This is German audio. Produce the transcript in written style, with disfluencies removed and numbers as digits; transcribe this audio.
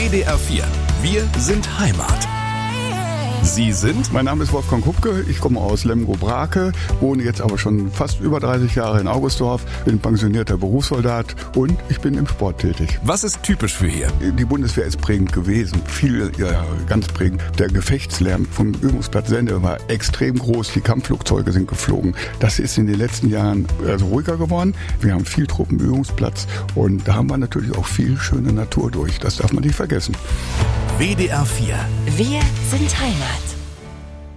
WDR 4. Wir sind Heimat. Sie sind? Mein Name ist Wolfgang Kupke, ich komme aus Lemgo-Brake, wohne jetzt aber schon fast über 30 Jahre in Augustdorf, bin pensionierter Berufssoldat und ich bin im Sport tätig. Was ist typisch für hier? Die Bundeswehr ist prägend gewesen, ganz prägend. Der Gefechtslärm vom Übungsplatz Sende war extrem groß, die Kampfflugzeuge sind geflogen. Das ist in den letzten Jahren ruhiger geworden. Wir haben viel Truppenübungsplatz und da haben wir natürlich auch viel schöne Natur durch. Das darf man nicht vergessen. WDR 4. Wir sind Heimat.